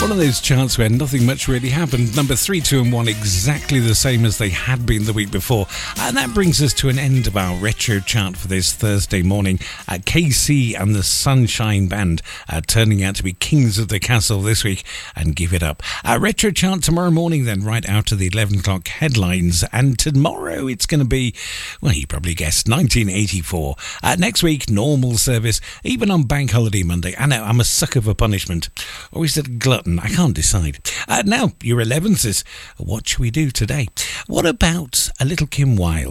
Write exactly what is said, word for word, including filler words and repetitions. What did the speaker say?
One of those charts where nothing much really happened. Number three, two and one, exactly the same as they had been the week before. And that brings us to an end of our retro chart for this Thursday morning. Uh, K C and the Sunshine Band uh, turning out to be kings of the castle this week, and give it up. Our retro chart tomorrow morning then, right out of the eleven o'clock headlines. And tomorrow it's going to be, well, you probably guessed, nineteen eighty-four. Uh, next week, normal service, even on Bank Holiday Monday. I know, I'm a sucker for punishment. Or is it a glutton? I can't decide. Uh, now, your eleventh is, what should we do today? What about a little Kim Wilde?